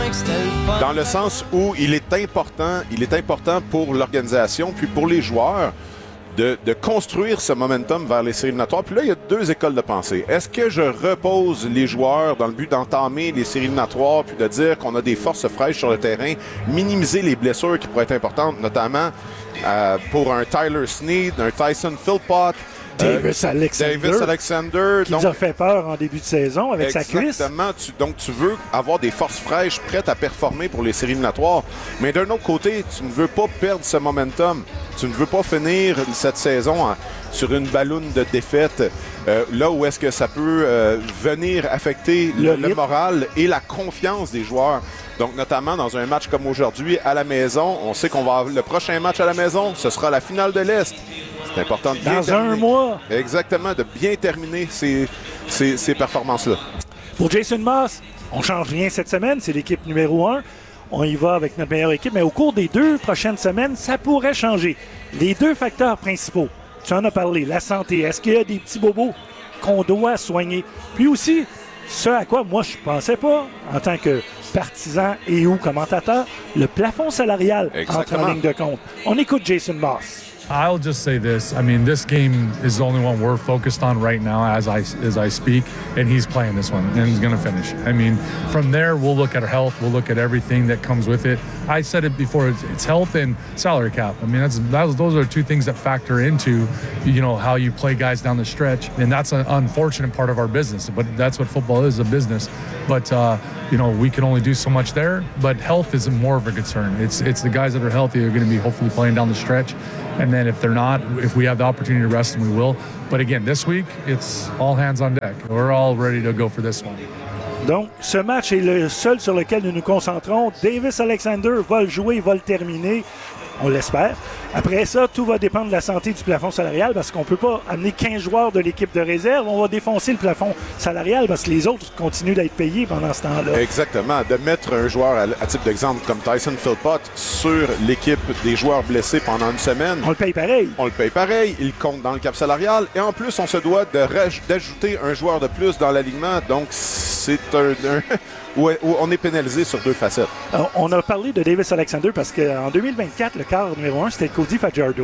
Dans le sens où il est important pour l'organisation, puis pour les joueurs, de construire ce momentum vers les séries éliminatoires. Puis là, il y a deux écoles de pensée. Est-ce que je repose les joueurs dans le but d'entamer les séries éliminatoires, puis de dire qu'on a des forces fraîches sur le terrain, minimiser les blessures qui pourraient être importantes, notamment pour un Tyler Snead, un Tyson Philpott, Davis Alexander, qui nous a fait peur en début de saison avec sa cuisse. Exactement. Donc, tu veux avoir des forces fraîches prêtes à performer pour les séries éliminatoires. Mais d'un autre côté, tu ne veux pas perdre ce momentum. Tu ne veux pas finir cette saison sur une balloune de défaite. Là où est-ce que ça peut venir affecter le moral et la confiance des joueurs. Donc, notamment dans un match comme aujourd'hui à la maison, on sait qu'on va avoir le prochain match à la maison, ce sera la finale de l'Est. C'est important de bien terminer. Dans un mois. Exactement, de bien terminer ces performances-là. Pour Jason Maas, on ne change rien cette semaine, c'est l'équipe numéro 1. On y va avec notre meilleure équipe, mais au cours des 2 prochaines semaines, ça pourrait changer. Les 2 facteurs principaux, tu en as parlé, la santé. Est-ce qu'il y a des petits bobos qu'on doit soigner? Puis aussi, ce à quoi moi je ne pensais pas, en tant que partisan et ou commentateur, le plafond salarial entre en ligne de compte. On écoute Jason Maas. I'll just say this. I mean, this game is the only one we're focused on right now as I speak, and he's playing this one, and he's going to finish. I mean, from there, we'll look at our health. We'll look at everything that comes with it. I said it before, it's health and salary cap. I mean, those are 2 things that factor into, how you play guys down the stretch, and that's an unfortunate part of our business, but that's what football is, a business. But, we can only do so much there, but health is more of a concern. It's the guys that are healthy are going to be hopefully playing down the stretch. And then if they're not, if we have the opportunity to rest them, we will. But again, this week, it's all hands on deck. We're all ready to go for this one. Donc, ce match est le seul sur lequel nous nous concentrons. Davis Alexander va le jouer, va le terminer. On l'espère. Après ça, tout va dépendre de la santé du plafond salarial parce qu'on ne peut pas amener 15 joueurs de l'équipe de réserve. On va défoncer le plafond salarial parce que les autres continuent d'être payés pendant ce temps-là. Exactement. De mettre un joueur, à titre d'exemple, comme Tyson Philpott sur l'équipe des joueurs blessés pendant une semaine. On le paye pareil. On le paye pareil. Il compte dans le cap salarial. Et en plus, on se doit d'ajouter un joueur de plus dans l'alignement. Donc, c'est où on est pénalisé sur 2 facettes. Alors, on a parlé de Davis Alexander parce qu'en 2024, le quart numéro 1, c'était Cody Fajardo.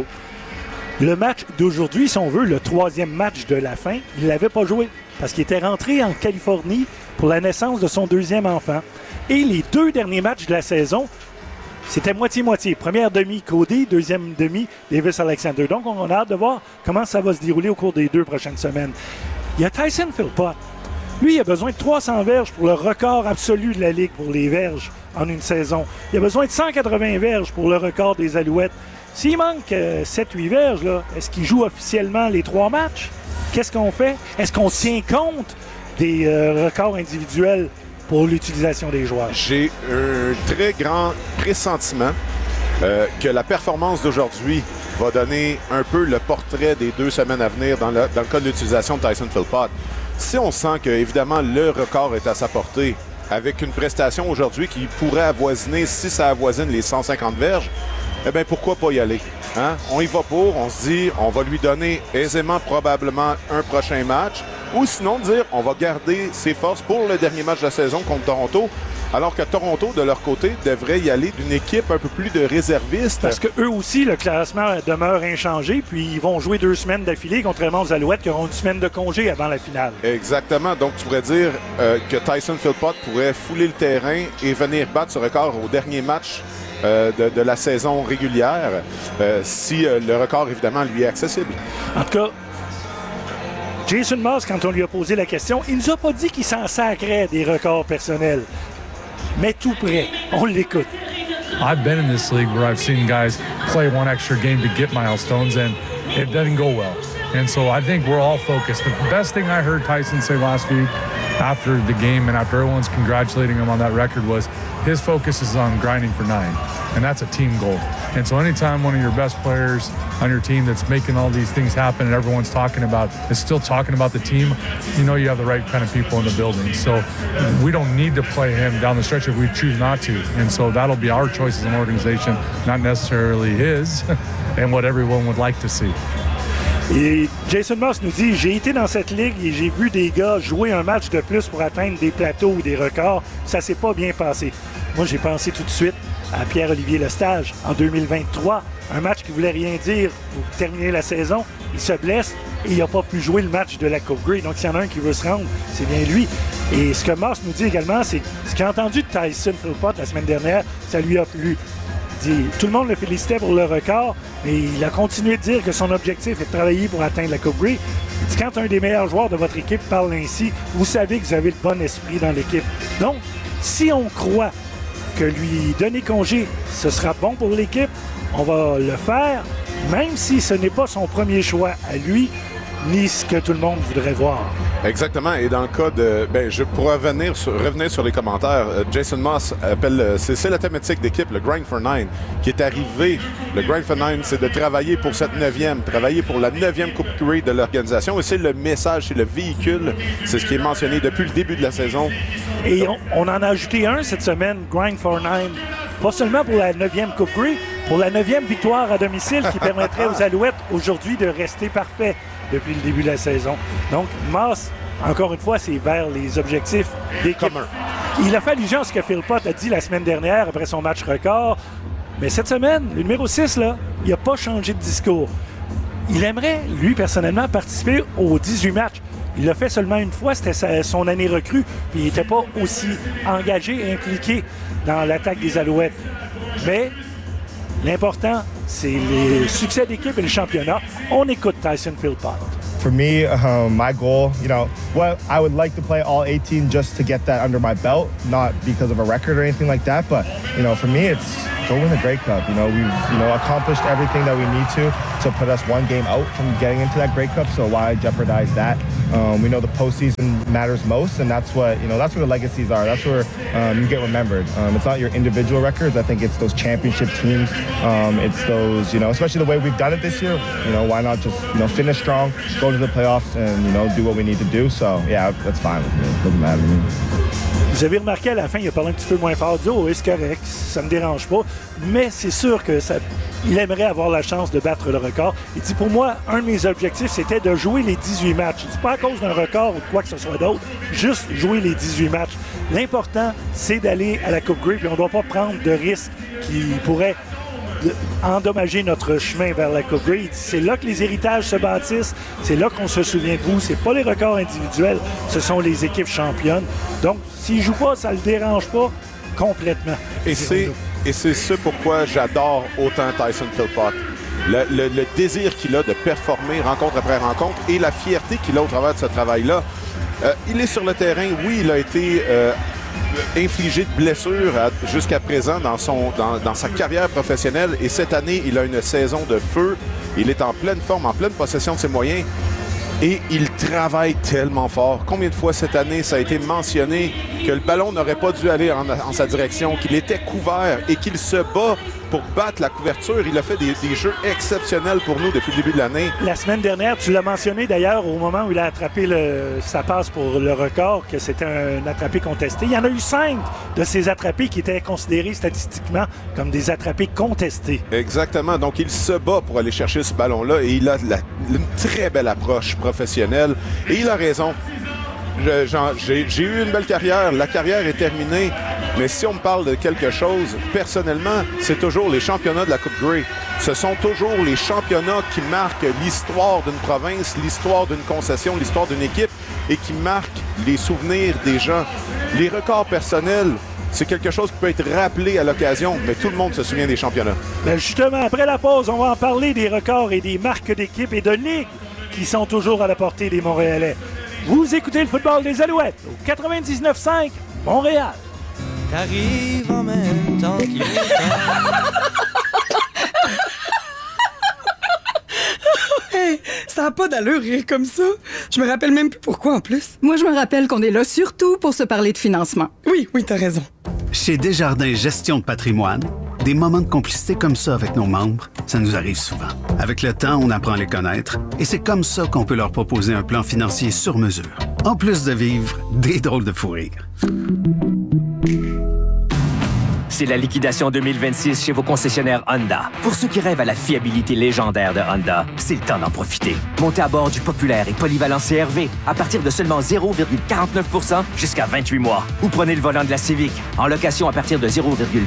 Le match d'aujourd'hui, si on veut, le 3e match de la fin, il ne l'avait pas joué parce qu'il était rentré en Californie pour la naissance de son 2e enfant. Et les 2 derniers matchs de la saison, c'était moitié-moitié. Première demi, Cody. Deuxième demi, Davis Alexander. Donc, on a hâte de voir comment ça va se dérouler au cours des 2 prochaines semaines. Il y a Tyson Philpott. Lui, il a besoin de 300 verges pour le record absolu de la Ligue pour les verges en une saison. Il a besoin de 180 verges pour le record des Alouettes. S'il manque 7-8 verges, là, est-ce qu'il joue officiellement les 3 matchs? Qu'est-ce qu'on fait? Est-ce qu'on tient compte des records individuels pour l'utilisation des joueurs? J'ai un très grand pressentiment que la performance d'aujourd'hui va donner un peu le portrait des 2 semaines à venir dans le cas de l'utilisation de Tyson Philpott. Si on sent que, évidemment, le record est à sa portée, avec une prestation aujourd'hui qui pourrait avoisiner, si ça avoisine les 150 verges, eh bien, pourquoi pas y aller? Hein? On y va on se dit, on va lui donner aisément, probablement, un prochain match, ou sinon dire, on va garder ses forces pour le dernier match de la saison contre Toronto, alors que Toronto, de leur côté, devrait y aller d'une équipe un peu plus de réservistes. Parce qu'eux aussi, le classement demeure inchangé, puis ils vont jouer 2 semaines d'affilée, contrairement aux Alouettes qui auront une semaine de congé avant la finale. Exactement. Donc, tu pourrais dire que Tyson Philpott pourrait fouler le terrain et venir battre ce record au dernier match de la saison régulière, si le record, évidemment, lui est accessible. En tout cas, Jason Maas, quand on lui a posé la question, il nous a pas dit qu'il s'en sacrait des records personnels. Mais tout près. On l'écoute. I've been in this league where I've seen guys play 1 extra game to get milestones, and it doesn't go well. And so I think we're all focused. The best thing I heard Tyson say last week after the game and after everyone's congratulating him on that record was his focus is on grinding for 9, and that's a team goal. And so anytime one of your best players on your team that's making all these things happen and everyone's talking about is still talking about the team, you know you have the right kind of people in the building. So we don't need to play him down the stretch if we choose not to. And so that'll be our choice as an organization, not necessarily his and what everyone would like to see. Et Jason Moss nous dit « J'ai été dans cette ligue et j'ai vu des gars jouer un match de plus pour atteindre des plateaux ou des records. Ça s'est pas bien passé. » Moi, j'ai pensé tout de suite à Pierre-Olivier Lestage en 2023. Un match qui voulait rien dire pour terminer la saison. Il se blesse et il n'a pas pu jouer le match de la Coupe Grey. Donc, s'il y en a un qui veut se rendre, c'est bien lui. Et ce que Moss nous dit également, c'est ce qu'il a entendu de Tyson Philpott la semaine dernière, ça lui a plu. Tout le monde le félicitait pour le record, mais il a continué de dire que son objectif est de travailler pour atteindre la Coupe Grey. Il dit, quand un des meilleurs joueurs de votre équipe parle ainsi, vous savez que vous avez le bon esprit dans l'équipe. Donc, si on croit que lui donner congé, ce sera bon pour l'équipe, on va le faire, même si ce n'est pas son premier choix à lui, ni ce que tout le monde voudrait voir. Exactement. Et dans le cas de... je pourrais revenir sur les commentaires. Jason Moss appelle... C'est la thématique d'équipe, le Grind for Nine, qui est arrivé. Le Grind for Nine, c'est de travailler pour cette 9e, travailler pour la 9e Coupe Grey de l'organisation. Et c'est le message, c'est le véhicule. C'est ce qui est mentionné depuis le début de la saison. Et on en a ajouté un cette semaine, Grind for Nine. Pas seulement pour la 9e Coupe Grey, pour la 9e victoire à domicile qui permettrait aux Alouettes aujourd'hui de rester parfaits depuis le début de la saison. Donc, Moss, encore une fois, c'est vers les objectifs des communs. Il a fait allusion à ce que Philpott a dit la semaine dernière après son match record. Mais cette semaine, le numéro 6, là, il n'a pas changé de discours. Il aimerait, lui, personnellement, participer aux 18 matchs. Il l'a fait seulement une fois, c'était son année recrue, puis il n'était pas aussi engagé et impliqué dans l'attaque des Alouettes. Mais l'important, c'est le succès d'équipe et le championnat. On écoute Tyson Philpott. For me, my goal, I would like to play all 18 just to get that under my belt, not because of a record or anything like that. But, for me, it's go win the Grey Cup. We've, accomplished everything that we need to put us one game out from getting into that Grey Cup. So why jeopardize that? We know the postseason matters most, and that's what, that's where the legacies are. That's where you get remembered. It's not your individual records. I think it's those championship teams. It's those, especially the way we've done it this year. Why not just, finish strong, go to the playoffs, and, do what we need to do. So, yeah, that's fine with me. It doesn't matter to me. Vous avez remarqué à la fin, il a parlé un petit peu moins fort. Il dit, oh, c'est correct, ça me dérange pas. Mais c'est sûr que il aimerait avoir la chance de battre le record. Il dit, pour moi, un de mes objectifs, c'était de jouer les 18 matchs. Il dit, pas à cause d'un record ou de quoi que ce soit d'autre, juste jouer les 18 matchs. L'important, c'est d'aller à la Coupe Grey, puis on ne doit pas prendre de risques qui pourraient endommager notre chemin vers la Coupe Grey. C'est là que les héritages se bâtissent, c'est là qu'on se souvient de vous. C'est pas les records individuels, ce sont les équipes championnes. Donc, s'il joue pas, ça le dérange pas complètement. Et c'est ce pourquoi j'adore autant Tyson Philpott. Le désir qu'il a de performer rencontre après rencontre et la fierté qu'il a au travers de ce travail-là. Il est sur le terrain, oui, il a été infligé de blessures jusqu'à présent dans sa carrière professionnelle. Et cette année, il a une saison de feu. Il est en pleine forme, en pleine possession de ses moyens. Et il travaille tellement fort. Combien de fois cette année, ça a été mentionné que le ballon n'aurait pas dû aller en sa direction, qu'il était couvert et qu'il se bat pour battre la couverture. Il a fait des jeux exceptionnels pour nous depuis le début de l'année. La semaine dernière, tu l'as mentionné d'ailleurs au moment où il a attrapé sa passe pour le record, que c'était un attrapé contesté. Il y en a eu 5 de ces attrapés qui étaient considérés statistiquement comme des attrapés contestés. Exactement. Donc, il se bat pour aller chercher ce ballon-là et il a une très belle approche professionnelle. Et il a raison. J'ai eu une belle carrière. La carrière est terminée. Mais si on me parle de quelque chose, personnellement, c'est toujours les championnats de la Coupe Grey. Ce sont toujours les championnats qui marquent l'histoire d'une province, l'histoire d'une concession, l'histoire d'une équipe et qui marquent les souvenirs des gens. Les records personnels, c'est quelque chose qui peut être rappelé à l'occasion, mais tout le monde se souvient des championnats. Bien justement, après la pause, on va en parler des records et des marques d'équipe et de ligues qui sont toujours à la portée des Montréalais. Vous écoutez le football des Alouettes au 99.5 Montréal. T'arrives en même temps qu'il est Hey, ça n'a pas d'allure rire comme ça. Je me rappelle même plus pourquoi en plus. Moi, je me rappelle qu'on est là surtout pour se parler de financement. Oui, t'as raison. Chez Desjardins Gestion de patrimoine, des moments de complicité comme ça avec nos membres, ça nous arrive souvent. Avec le temps, on apprend à les connaître et c'est comme ça qu'on peut leur proposer un plan financier sur mesure. En plus de vivre des drôles de fou rire. C'est la liquidation 2026 chez vos concessionnaires Honda. Pour ceux qui rêvent à la fiabilité légendaire de Honda, c'est le temps d'en profiter. Montez à bord du populaire et polyvalent CR-V à partir de seulement 0,49% jusqu'à 28 mois. Ou prenez le volant de la Civic en location à partir de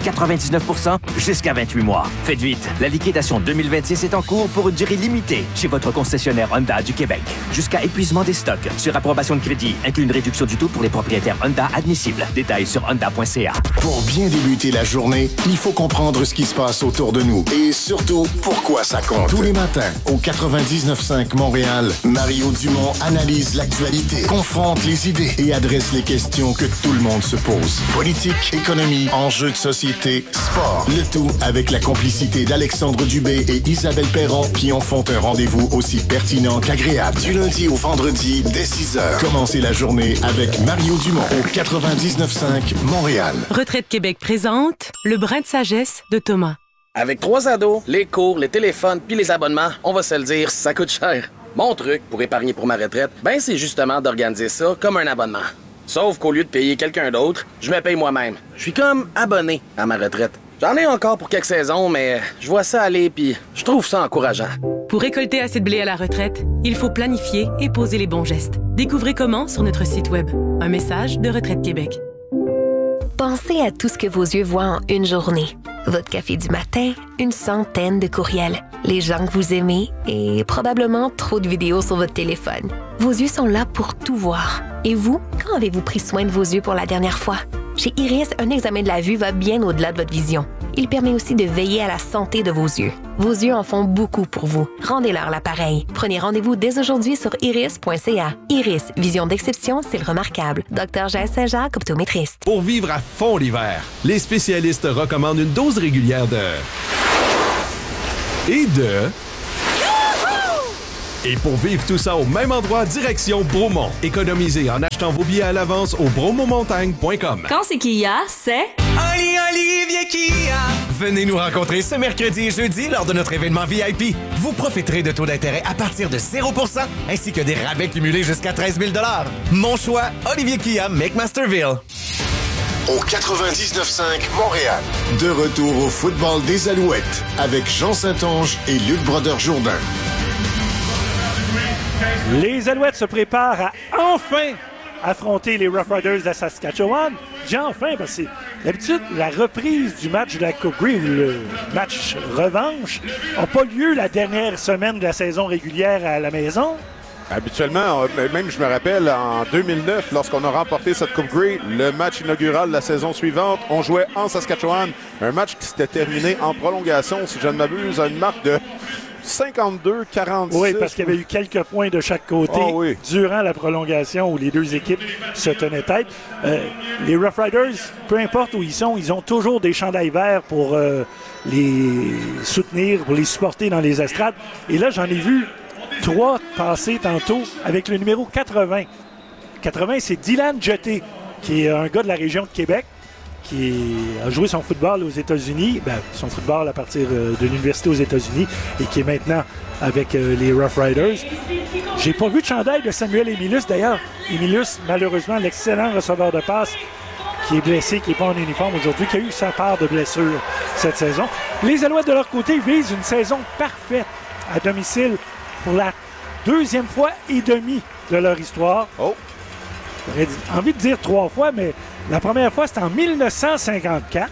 0,99% jusqu'à 28 mois. Faites vite, la liquidation 2026 est en cours pour une durée limitée chez votre concessionnaire Honda du Québec. Jusqu'à épuisement des stocks. Sur approbation de crédit, inclut une réduction du taux pour les propriétaires Honda admissibles. Détails sur honda.ca. Pour bien débuter la journée, il faut comprendre ce qui se passe autour de nous et surtout pourquoi ça compte. Tous les matins, au 99.5 Montréal, Mario Dumont analyse l'actualité, confronte les idées et adresse les questions que tout le monde se pose. Politique, économie, enjeux de société, sport. Le tout avec la complicité d'Alexandre Dubé et Isabelle Perron qui en font un rendez-vous aussi pertinent qu'agréable. Du lundi au vendredi, dès 6h. Commencez la journée avec Mario Dumont au 99.5 Montréal. Retraite Québec présente le brin de sagesse de Thomas. Avec 3 ados, les cours, les téléphones puis les abonnements, on va se le dire, ça coûte cher. Mon truc pour épargner pour ma retraite, ben c'est justement d'organiser ça comme un abonnement. Sauf qu'au lieu de payer quelqu'un d'autre, je me paye moi-même. Je suis comme abonné à ma retraite. J'en ai encore pour quelques saisons, mais je vois ça aller puis je trouve ça encourageant. Pour récolter assez de blé à la retraite, il faut planifier et poser les bons gestes. Découvrez comment sur notre site web. Un message de Retraite Québec. Pensez à tout ce que vos yeux voient en une journée. Votre café du matin, une centaine de courriels, les gens que vous aimez et probablement trop de vidéos sur votre téléphone. Vos yeux sont là pour tout voir. Et vous, quand avez-vous pris soin de vos yeux pour la dernière fois? Chez Iris, un examen de la vue va bien au-delà de votre vision. Il permet aussi de veiller à la santé de vos yeux. Vos yeux en font beaucoup pour vous. Rendez-leur l'appareil. Prenez rendez-vous dès aujourd'hui sur iris.ca. Iris, vision d'exception, c'est le remarquable. Dr. Jaël Saint-Jacques, optométriste. Pour vivre à fond l'hiver, les spécialistes recommandent une dose régulière de... Et pour vivre tout ça au même endroit, direction Bromont. Économisez en achetant vos billets à l'avance au bromontmontagne.com. Quand c'est Kia, c'est... Olivier Kia! Venez nous rencontrer ce mercredi et jeudi lors de notre événement VIP. Vous profiterez de taux d'intérêt à partir de 0% ainsi que des rabais cumulés jusqu'à 13 000 $. Mon choix, Olivier Kia, McMasterville. Au 99.5 Montréal. De retour au football des Alouettes avec Jean Saint-Onge et Luc Brodeur-Jourdain. Les Alouettes se préparent à enfin affronter les Rough Riders de Saskatchewan. J'ai enfin, parce que d'habitude, la reprise du match de la Coupe Grey, ou le match revanche, n'a pas lieu la dernière semaine de la saison régulière à la maison. Habituellement, même je me rappelle, en 2009, lorsqu'on a remporté cette Coupe Grey, le match inaugural de la saison suivante, on jouait en Saskatchewan. Un match qui s'était terminé en prolongation, si je ne m'abuse, à une marque de 52-46. Oui, parce qu'il y avait eu quelques points de chaque côté durant la prolongation où les deux équipes se tenaient tête. Les Rough Riders, peu importe où ils sont, ils ont toujours des chandails verts pour les soutenir, pour les supporter dans les estrades. Et là, j'en ai vu 3 passer tantôt avec le numéro 80. 80, c'est Dylan Jeté, qui est un gars de la région de Québec, qui a joué son football aux États-Unis, son football à partir de l'université aux États-Unis, et qui est maintenant avec les Rough Riders. J'ai pas vu de chandail de Samuel Emilus, d'ailleurs. Emilus, malheureusement, l'excellent receveur de passe, qui est blessé, qui n'est pas en uniforme aujourd'hui, qui a eu sa part de blessures cette saison. Les Alouettes, de leur côté, visent une saison parfaite à domicile pour la 2e fois et demie de leur histoire. J'aurais envie de dire 3 fois, mais la première fois, c'était en 1954.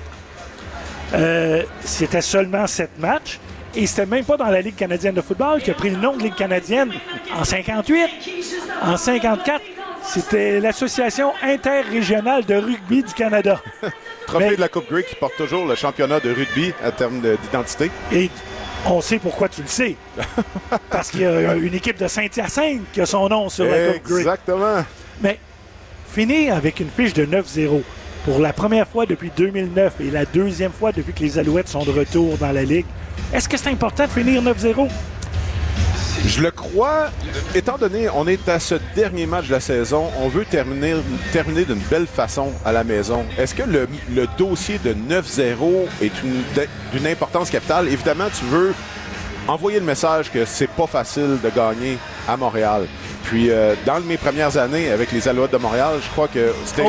C'était seulement 7 matchs. Et c'était même pas dans la Ligue canadienne de football qui a pris le nom de Ligue canadienne en 58. En 54, c'était l'Association interrégionale de rugby du Canada. Trophée de la Coupe Grey qui porte toujours le championnat de rugby en termes d'identité. Et on sait pourquoi tu le sais. Parce qu'il y a une équipe de Saint-Hyacinthe qui a son nom sur la Coupe Grey. Exactement. Mais finir avec une fiche de 9-0 pour la première fois depuis 2009 et la 2e fois depuis que les Alouettes sont de retour dans la Ligue, est-ce que c'est important de finir 9-0? Je le crois, étant donné on est à ce dernier match de la saison, on veut terminer d'une belle façon à la maison. Est-ce que le dossier de 9-0 est d'une importance capitale? Évidemment, tu veux envoyer le message que c'est pas facile de gagner à Montréal. Puis, dans mes premières années avec les Alouettes de Montréal, je crois que c'était...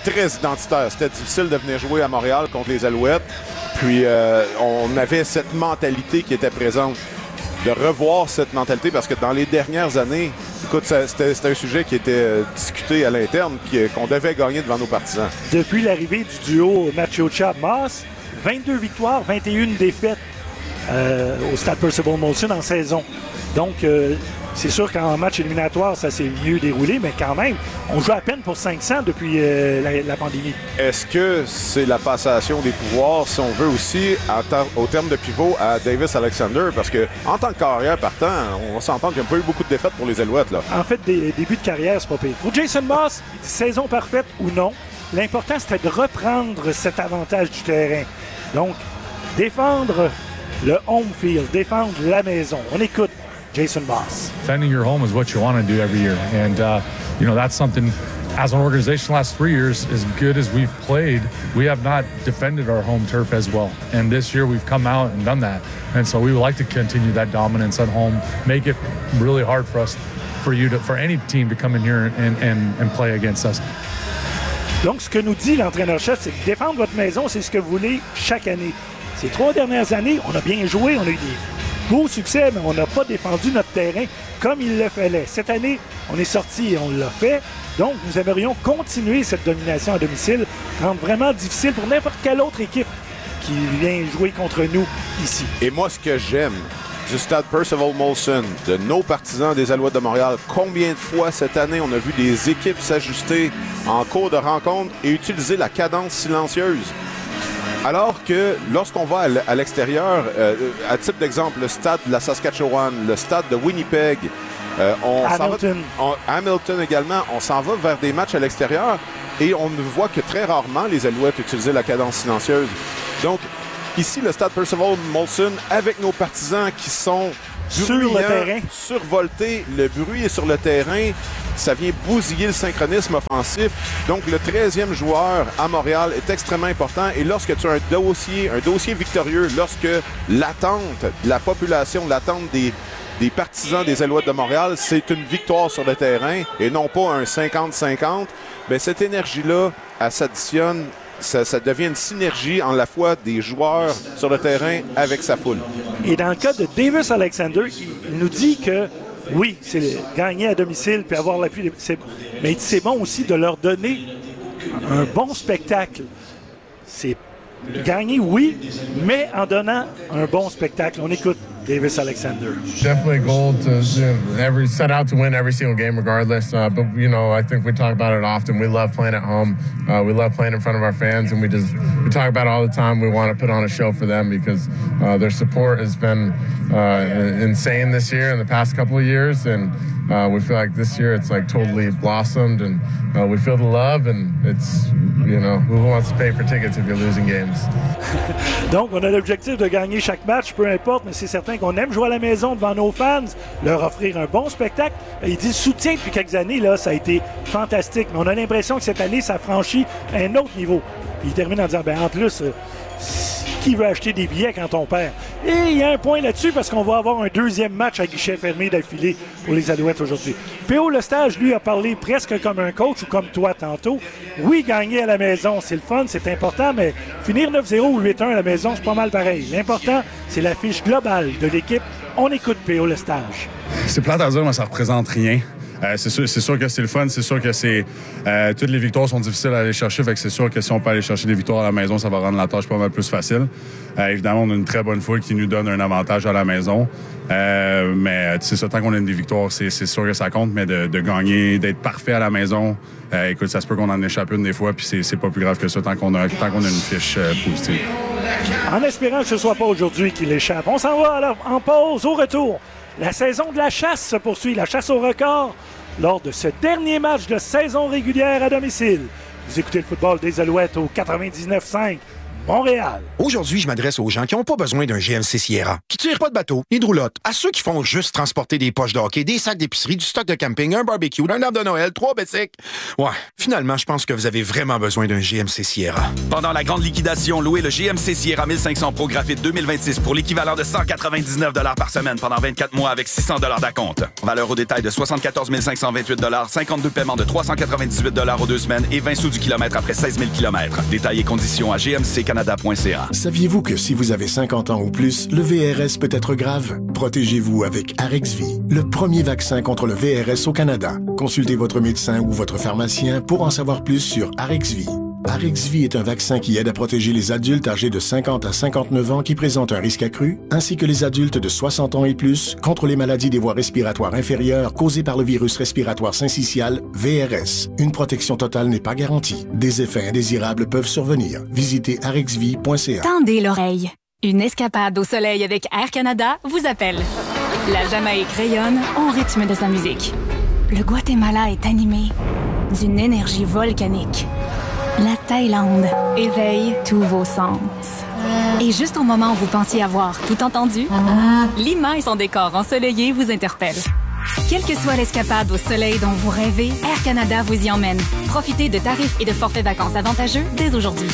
très identitaire. C'était difficile de venir jouer à Montréal contre les Alouettes. Puis on avait cette mentalité qui était présente. De revoir cette mentalité, parce que dans les dernières années, écoute, c'était un sujet qui était discuté à l'interne, qu'on devait gagner devant nos partisans. Depuis l'arrivée du duo Maciocia-Moss, 22 victoires, 21 défaites au Stade Percival Molson en saison. Donc, c'est sûr qu'en match éliminatoire, ça s'est mieux déroulé, mais quand même, on joue à peine pour 500 depuis la pandémie. Est-ce que c'est la passation des pouvoirs, si on veut aussi, au terme de pivot à Davis Alexander? Parce que en tant que carrière partant, on va s'entendre qu'il n'y a pas eu beaucoup de défaites pour les Alouettes. Là. En fait, des débuts de carrière, c'est pas pire. Pour Jason Moss, saison parfaite ou non, l'important, c'était de reprendre cet avantage du terrain. Donc, défendre le home field, défendre la maison. On écoute Jason Moss. Defending your home is what you want to do every year. And, that's something, as an organization, the last 3 years, as good as we've played, we have not defended our home turf as well. And this year we've come out and done that. And so we would like to continue that dominance at home, make it really hard for any team to come in here and play against us. Donc, ce que nous dit l'entraîneur-chef, c'est que défendre votre maison, c'est ce que vous voulez chaque année. Ces 3 dernières années, on a bien joué, on a eu des beaux succès, mais on n'a pas défendu notre terrain comme il le fallait. Cette année, on est sorti et on l'a fait. Donc, nous aimerions continuer cette domination à domicile, rendre vraiment difficile pour n'importe quelle autre équipe qui vient jouer contre nous ici. Et moi, ce que j'aime du Stade Percival Molson, de nos partisans des Alouettes de Montréal, combien de fois cette année on a vu des équipes s'ajuster en cours de rencontre et utiliser la cadence silencieuse? Alors que lorsqu'on va à l'extérieur, à titre d'exemple, le stade de la Saskatchewan, le stade de Winnipeg, Hamilton également, on s'en va vers des matchs à l'extérieur et on ne voit que très rarement les Alouettes utiliser la cadence silencieuse. Donc, ici, le Stade Percival Molson, avec nos partisans qui sont sur le terrain, survoltés, le bruit est sur le terrain, ça vient bousiller le synchronisme offensif. Donc, le 13e joueur à Montréal est extrêmement important. Et lorsque tu as un dossier victorieux, lorsque l'attente de la population, l'attente des partisans des Alouettes de Montréal, c'est une victoire sur le terrain et non pas un 50-50, bien, cette énergie-là, elle s'additionne. Ça devient une synergie en la fois des joueurs sur le terrain avec sa foule. Et dans le cas de Davis Alexander, il nous dit que oui, c'est gagner à domicile puis avoir l'appui. Mais c'est bon aussi de leur donner un bon spectacle. C'est gagner, oui, mais en donnant un bon spectacle. On écoute Davis Alexander. Definitely a goal to set out to win every single game regardless. But, I think we talk about it often. We love playing at home. We love playing in front of our fans. And we talk about it all the time. We want to put on a show for them because their support has been insane this year and the past couple of years. And we feel like this year it's like totally blossomed and we feel the love and it's, who wants to pay for tickets if you're losing games? Donc, on a l'objectif de gagner chaque match, peu importe, mais c'est certain qu'on aime jouer à la maison devant nos fans, leur offrir un bon spectacle. Il dit soutien depuis quelques années, là, ça a été fantastique, mais on a l'impression que cette année, ça franchit un autre niveau. Puis il termine en disant, en plus, qui veut acheter des billets quand on perd? Et il y a un point là-dessus parce qu'on va avoir un deuxième match à guichet fermé d'affilée pour les Alouettes aujourd'hui. P.O. Lestage, lui, a parlé presque comme un coach ou comme toi tantôt. Oui, gagner à la maison, c'est le fun, c'est important, mais finir 9-0 ou 8-1 à la maison, c'est pas mal pareil. L'important, c'est la fiche globale de l'équipe. On écoute P.O. Lestage. C'est plate à dire, mais ça représente rien. C'est sûr que c'est le fun, c'est sûr que toutes les victoires sont difficiles à aller chercher, fait que c'est sûr que si on peut aller chercher des victoires à la maison, ça va rendre la tâche pas mal plus facile. Évidemment, on a une très bonne foule qui nous donne un avantage à la maison, mais c'est ça, tant qu'on a des victoires, c'est sûr que ça compte, mais de gagner, d'être parfait à la maison, écoute, ça se peut qu'on en échappe une des fois, puis c'est pas plus grave que ça tant qu'on a une fiche positive. En espérant que ce soit pas aujourd'hui qu'il échappe. On s'en va alors en pause, au retour. La saison de la chasse se poursuit, la chasse au record, lors de ce dernier match de saison régulière à domicile. Vous écoutez le football des Alouettes au 99.5 Montréal. Aujourd'hui, je m'adresse aux gens qui n'ont pas besoin d'un GMC Sierra, qui tirent pas de bateau, ni de roulotte, à ceux qui font juste transporter des poches de hockey, des sacs d'épicerie, du stock de camping, un barbecue, un arbre de Noël, 3 bicycles. Ouais, finalement, je pense que vous avez vraiment besoin d'un GMC Sierra. Pendant la grande liquidation, louez le GMC Sierra 1500 Pro Graphite 2026 pour l'équivalent de 199 $ par semaine pendant 24 mois avec 600 $ d'acompte. Valeur au détail de 74 528 $, 52 paiements de 398 $ aux 2 semaines et 20 sous du kilomètre après 16 000 km. Détails et conditions à gmccanada.ca. Saviez-vous que si vous avez 50 ans ou plus, le VRS peut être grave? Protégez-vous avec Arexvy, le premier vaccin contre le VRS au Canada. Consultez votre médecin ou votre pharmacien pour en savoir plus sur Arexvy. Arexvy est un vaccin qui aide à protéger les adultes âgés de 50 à 59 ans qui présentent un risque accru, ainsi que les adultes de 60 ans et plus contre les maladies des voies respiratoires inférieures causées par le virus respiratoire syncytial VRS. Une protection totale n'est pas garantie. Des effets indésirables peuvent survenir. Visitez arexvy.ca. Tendez l'oreille. Une escapade au soleil avec Air Canada vous appelle. La Jamaïque rayonne au rythme de sa musique. Le Guatemala est animé d'une énergie volcanique. La Thaïlande éveille tous vos sens. Et juste au moment où vous pensiez avoir tout entendu, Lima et son décor ensoleillé vous interpelle. Quelle que soit l'escapade au soleil dont vous rêvez, Air Canada vous y emmène. Profitez de tarifs et de forfaits vacances avantageux dès aujourd'hui.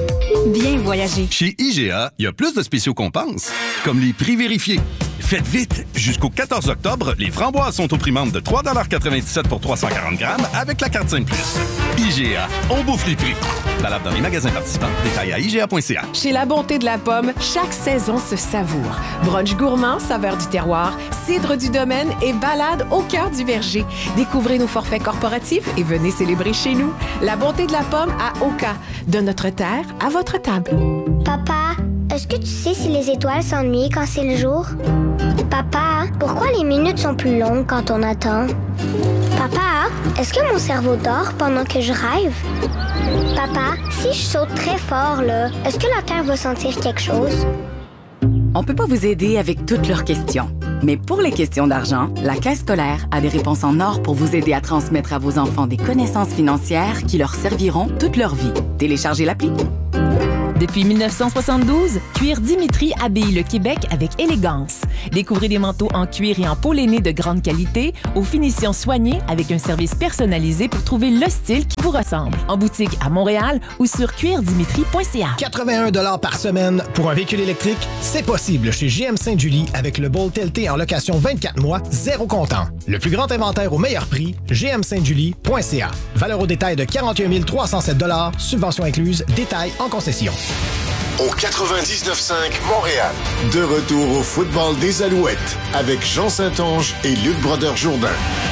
Bien voyager. Chez IGA, il y a plus de spéciaux qu'on pense, comme les prix vérifiés. Faites vite! Jusqu'au 14 octobre, les framboises sont au prix membre de 3,97 pour 340 grammes avec la carte 5+. IGA, on bouffe les prix. Valable dans les magasins participants. Détails à IGA.ca. Chez La Bonté de la Pomme, chaque saison se savoure. Brunch gourmand, saveur du terroir, cidre du domaine et balade au cœur du verger. Découvrez nos forfaits corporatifs et venez célébrer chez nous. La Bonté de la Pomme à Oka. De notre terre à votre table. Papa, est-ce que tu sais si les étoiles s'ennuient quand c'est le jour? Papa, pourquoi les minutes sont plus longues quand on attend? Papa, est-ce que mon cerveau dort pendant que je rêve? Papa, si je saute très fort, là, est-ce que la Terre va sentir quelque chose? On peut pas vous aider avec toutes leurs questions. Mais pour les questions d'argent, la Caisse scolaire a des réponses en or pour vous aider à transmettre à vos enfants des connaissances financières qui leur serviront toute leur vie. Téléchargez l'appli. Depuis 1972, Cuir Dimitri habille le Québec avec élégance. Découvrez des manteaux en cuir et en peau lainée de grande qualité, aux finitions soignées avec un service personnalisé pour trouver le style qui vous ressemble. En boutique à Montréal ou sur cuirdimitri.ca. 81 $ par semaine pour un véhicule électrique, c'est possible chez GM Sainte-Julie avec le Bolt LT en location 24 mois, 0 comptant. Le plus grand inventaire au meilleur prix, gmsaintjulie.ca. Valeur au détail de 41 307 $, subvention incluse, détail en concession. Au 99.5 Montréal. De retour au football des Alouettes avec Jean Saint-Onge et Luc Brodeur-Jourdain.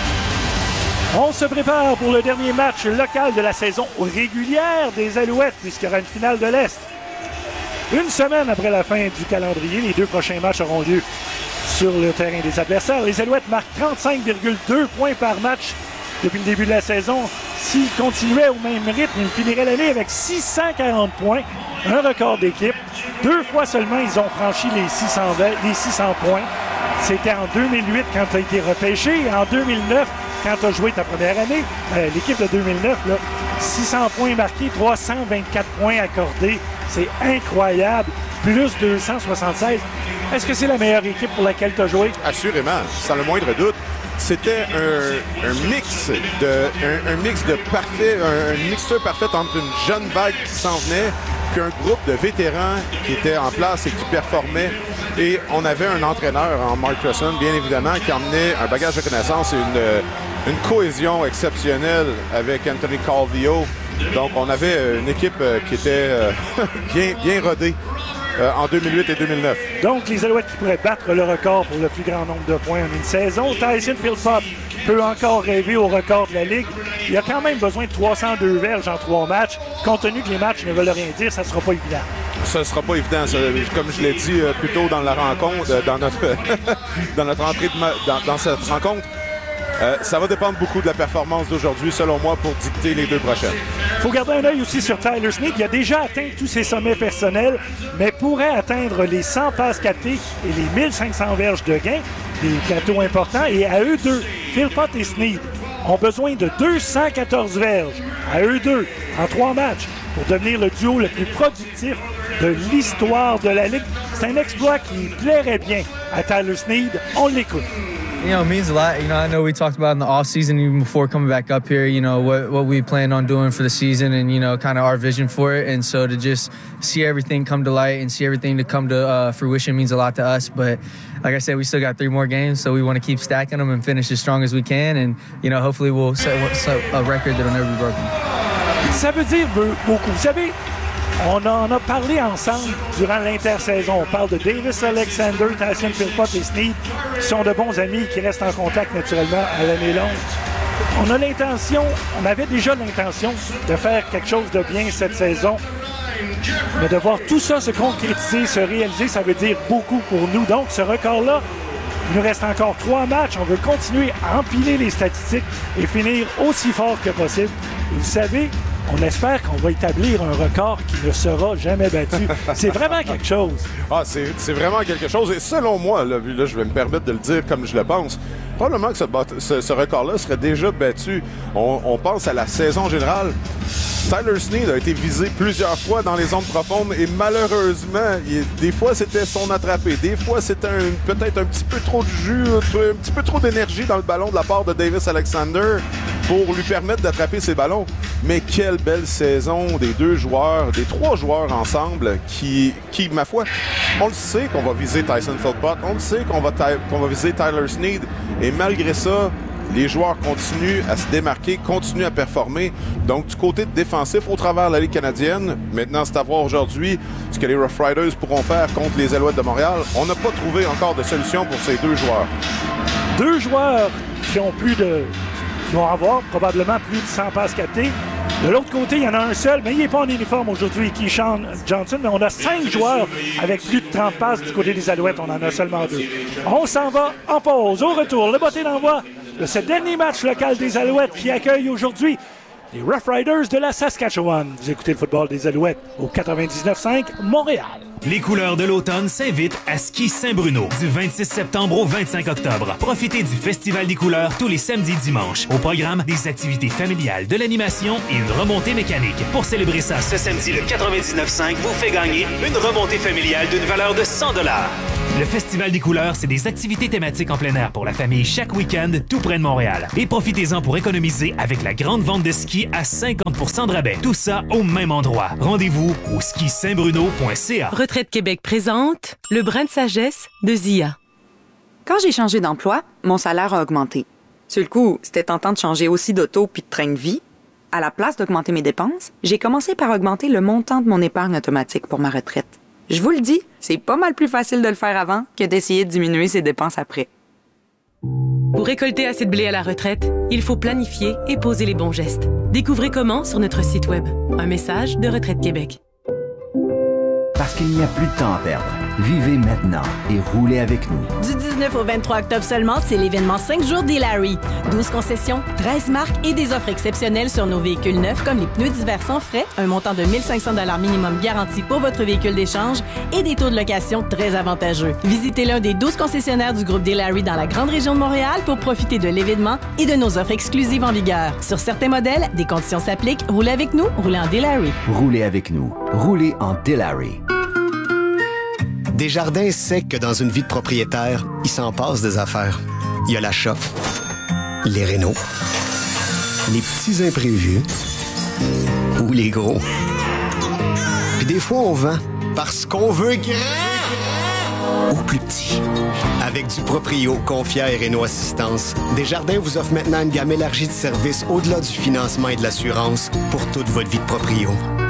On se prépare pour le dernier match local de la saison régulière des Alouettes puisqu'il y aura une finale de l'Est. Une semaine après la fin du calendrier, les 2 prochains matchs auront lieu sur le terrain des adversaires. Les Alouettes marquent 35,2 points par match depuis le début de la saison. S'ils continuaient au même rythme, ils finiraient l'année avec 640 points, un record d'équipe. 2 fois seulement, ils ont franchi les 600 points. C'était en 2008 quand tu as été repêché et en 2009 quand tu as joué ta première année. L'équipe de 2009, là, 600 points marqués, 324 points accordés. C'est incroyable. Plus 276. Est-ce que c'est la meilleure équipe pour laquelle tu as joué? Assurément, sans le moindre doute. C'était un mix de parfait, une mixture parfaite entre une jeune vague qui s'en venait, puis un groupe de vétérans qui étaient en place et qui performaient. Et on avait un entraîneur en Mark Trusson, bien évidemment, qui emmenait un bagage de connaissances et une cohésion exceptionnelle avec Anthony Calvillo. Donc, on avait une équipe qui était bien rodée. En 2008 et 2009. Donc, les Alouettes qui pourraient battre le record pour le plus grand nombre de points en une saison. Tyson Philpott peut encore rêver au record de la Ligue. Il a quand même besoin de 302 verges en 3 matchs. Compte tenu que les matchs ne veulent rien dire, ça ne sera pas évident. Ça ne sera pas évident. Comme je l'ai dit plus tôt dans la rencontre, dans notre entrée dans cette rencontre, ça va dépendre beaucoup de la performance d'aujourd'hui, selon moi, pour dicter les 2 prochaines. Il faut garder un œil aussi sur Tyler Snead. Il a déjà atteint tous ses sommets personnels, mais pourrait atteindre les 100 passes captées et les 1500 verges de gain, des plateaux importants. Et à eux deux, Philpott et Snead ont besoin de 214 verges, à eux deux, en 3 matchs, pour devenir le duo le plus productif de l'histoire de la Ligue. C'est un exploit qui plairait bien à Tyler Snead. On l'écoute. You know, it means a lot. You know, I know we talked about in the off season, even before coming back up here, you know, what we planned on doing for the season and, you know, kind of our vision for it. And so to just see everything come to light and see everything to come to fruition means a lot to us. But like I said, we still got 3 more games, so we want to keep stacking them and finish as strong as we can. And, you know, hopefully we'll set a record that'll never be broken. Ça veut dire beaucoup. Vous savez, on en a parlé ensemble durant l'intersaison. On parle de Davis Alexander, Tyson Philpott et Snead, qui sont de bons amis, qui restent en contact naturellement à l'année longue. On avait déjà l'intention de faire quelque chose de bien cette saison. Mais de voir tout ça se concrétiser, se réaliser, ça veut dire beaucoup pour nous. Donc, ce record-là, il nous reste encore 3 matchs. On veut continuer à empiler les statistiques et finir aussi fort que possible. Et vous savez, on espère qu'on va établir un record qui ne sera jamais battu. C'est vraiment quelque chose. Ah, c'est vraiment quelque chose. Et selon moi, là, je vais me permettre de le dire comme je le pense, probablement que ce record-là serait déjà battu. On pense à la saison générale. Tyler Snead a été visé plusieurs fois dans les zones profondes et malheureusement, des fois c'était son attrapé, des fois c'était peut-être un petit peu trop de jus, un petit peu trop d'énergie dans le ballon de la part de Davis Alexander pour lui permettre d'attraper ses ballons. Mais quelle belle saison des 3 joueurs ensemble qui, ma foi, on le sait qu'on va viser Tyson Philpott, on le sait qu'on va viser Tyler Snead et malgré ça, les joueurs continuent à se démarquer, continuent à performer. Donc, du côté défensif, au travers de la Ligue canadienne, maintenant, c'est à voir aujourd'hui ce que les Rough Riders pourront faire contre les Alouettes de Montréal. On n'a pas trouvé encore de solution pour ces 2 joueurs. 2 joueurs qui vont avoir probablement plus de 100 passes captées. De l'autre côté, il y en a un seul, mais il n'est pas en uniforme aujourd'hui, qui est Sean Johnson. Mais on a 5 joueurs avec plus de 30 passes du côté des Alouettes. On en a seulement 2. On s'en va en pause. Au retour, le botté d'envoi de ce dernier match local des Alouettes qui accueille aujourd'hui les Rough Riders de la Saskatchewan. Vous écoutez le football des Alouettes au 99.5 Montréal. Les couleurs de l'automne s'invitent à Ski Saint-Bruno du 26 septembre au 25 octobre. Profitez du Festival des couleurs tous les samedis et dimanches. Au programme, des activités familiales, de l'animation et une remontée mécanique. Pour célébrer ça, ce samedi, le 99.5 vous fait gagner une remontée familiale d'une valeur de 100 $. Le Festival des couleurs, c'est des activités thématiques en plein air pour la famille chaque week-end, tout près de Montréal. Et profitez-en pour économiser avec la grande vente de ski à 50% de rabais. Tout ça au même endroit. Rendez-vous au skisaintbruno.ca. Retraite Québec présente le brin de sagesse de Zia. Quand j'ai changé d'emploi, mon salaire a augmenté. Sur le coup, c'était tentant de changer aussi d'auto puis de train de vie. À la place d'augmenter mes dépenses, j'ai commencé par augmenter le montant de mon épargne automatique pour ma retraite. Je vous le dis, c'est pas mal plus facile de le faire avant que d'essayer de diminuer ses dépenses après. Pour récolter assez de blé à la retraite, il faut planifier et poser les bons gestes. Découvrez comment sur notre site web. Un message de Retraite Québec. Parce qu'il n'y a plus de temps à perdre. Vivez maintenant et roulez avec nous. Du 19 au 23 octobre seulement, c'est l'événement 5 jours d'Hilary. 12 concessions, 13 marques et des offres exceptionnelles sur nos véhicules neufs comme les pneus d'hiver sans frais, un montant de 1 500 $ minimum garanti pour votre véhicule d'échange et des taux de location très avantageux. Visitez l'un des 12 concessionnaires du groupe d'Hilary dans la grande région de Montréal pour profiter de l'événement et de nos offres exclusives en vigueur. Sur certains modèles, des conditions s'appliquent. Roulez avec nous, roulez en Dilary. Roulez avec nous, roulez en Dilary. Desjardins sait que dans une vie de propriétaire, il s'en passe des affaires. Il y a l'achat, les rénaux, les petits imprévus ou les gros. Puis des fois, on vend parce qu'on veut grand ou plus petit. Avec du Proprio, Confia et Réno Assistance, Desjardins vous offre maintenant une gamme élargie de services au-delà du financement et de l'assurance pour toute votre vie de proprio.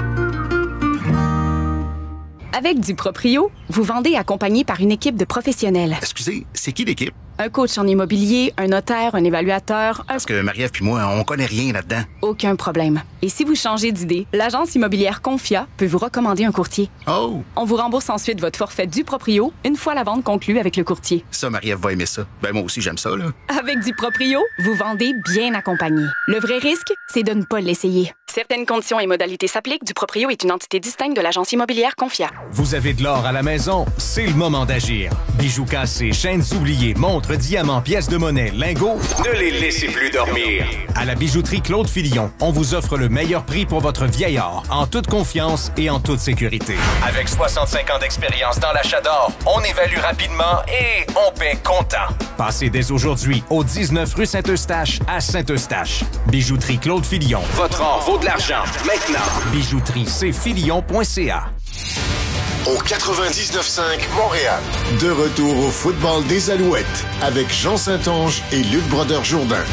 Avec du Proprio, vous vendez accompagné par une équipe de professionnels. Excusez, c'est qui l'équipe? Un coach en immobilier, un notaire, un évaluateur... Parce que Marie-Ève puis moi, on connaît rien là-dedans. Aucun problème. Et si vous changez d'idée, l'agence immobilière Confia peut vous recommander un courtier. Oh! On vous rembourse ensuite votre forfait du Proprio une fois la vente conclue avec le courtier. Ça, Marie-Ève va aimer ça. Ben moi aussi, j'aime ça, là. Avec du Proprio, vous vendez bien accompagné. Le vrai risque, c'est de ne pas l'essayer. Certaines conditions et modalités s'appliquent. Du Proprio est une entité distincte de l'agence immobilière Confia. Vous avez de l'or à la maison? C'est le moment d'agir. Bijoux cassés, chaînes oubliées, montres, montres, diamants, pièces de monnaie, lingots, ne les laissez plus dormir. À la bijouterie Claude Filion, on vous offre le meilleur prix pour votre vieil or, en toute confiance et en toute sécurité. Avec 65 ans d'expérience dans l'achat d'or, on évalue rapidement et on paie comptant. Passez dès aujourd'hui au 19 rue Saint-Eustache à Saint-Eustache. Bijouterie Claude Filion. Votre or vaut de l'argent. Maintenant. Bijouterie, c'est filion.ca. Au 99.5 Montréal. De retour au football des Alouettes avec Jean Saint-Onge et Luc Brodeur-Jourdain.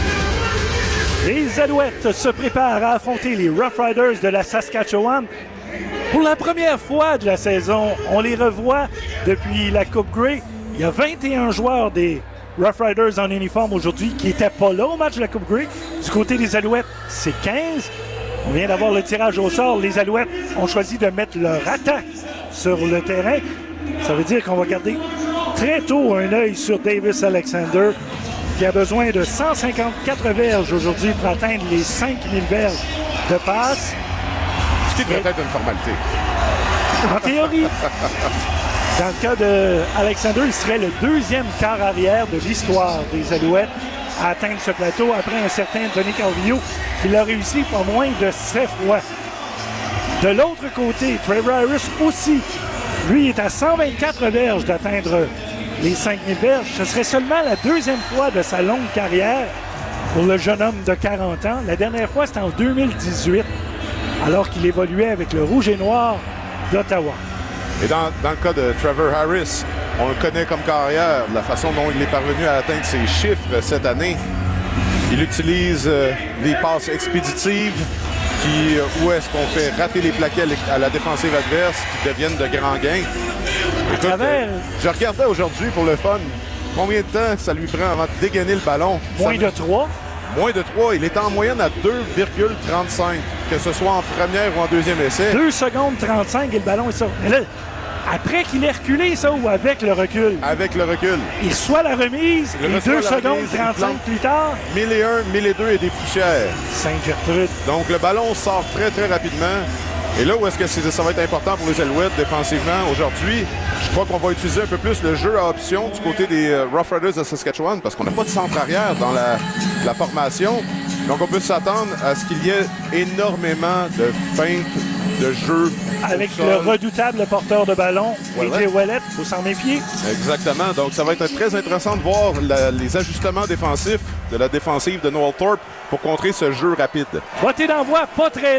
Les Alouettes se préparent à affronter les Rough Riders de la Saskatchewan. Pour la première fois de la saison, on les revoit depuis la Coupe Grey. Il y a 21 joueurs des Rough Riders en uniforme aujourd'hui qui n'étaient pas là au match de la Coupe Grey. Du côté des Alouettes, c'est 15. On vient d'avoir le tirage au sort. Les Alouettes ont choisi de mettre leur attaque sur le terrain. Ça veut dire qu'on va garder très tôt un œil sur Davis Alexander, qui a besoin de 154 verges aujourd'hui pour atteindre les 5000 verges de passe. Ce qui devrait être une formalité. En théorie. Dans le cas d'Alexander, il serait le deuxième quart arrière de l'histoire des Alouettes à atteindre ce plateau après un certain Tony Calvillo qui l'a réussi pas moins de 7 fois. De l'autre côté, Trevor Harris aussi. Lui est à 124 verges d'atteindre les 5000 verges. Ce serait seulement la deuxième fois de sa longue carrière pour le jeune homme de 40 ans. La dernière fois, c'était en 2018, alors qu'il évoluait avec le Rouge et Noir d'Ottawa. Et dans le cas de Trevor Harris, on le connaît comme carrière, la façon dont il est parvenu à atteindre ses chiffres cette année. Il utilise les passes expéditives où est-ce qu'on fait rater les plaquets à la défensive adverse qui deviennent de grands gains. Écoute, je regardais aujourd'hui pour le fun combien de temps ça lui prend avant de dégainer le ballon. Moins de 3. Moins de 3. Il est en moyenne à 2,35, que ce soit en première ou en deuxième essai. 2 secondes 35 et le ballon est sorti. Mais là, après qu'il ait reculé, ça, ou avec le recul? Avec le recul. Il reçoit la remise et 2 secondes 35 plus tard. 1001, 1002 et des poussières. Sainte-Gertrude. Donc le ballon sort très, très rapidement. Et là où est-ce que ça va être important pour les Alouettes défensivement aujourd'hui, je crois qu'on va utiliser un peu plus le jeu à option du côté des Rough Riders de Saskatchewan parce qu'on n'a pas de centre arrière dans la formation. Donc on peut s'attendre à ce qu'il y ait énormément de feintes, de jeux. Avec le redoutable porteur de ballon, AJ Ouellet, il faut s'en méfier. Exactement. Donc ça va être très intéressant de voir les ajustements défensifs de la défensive de Noel Thorpe pour contrer ce jeu rapide. Boîté d'envoi, pas très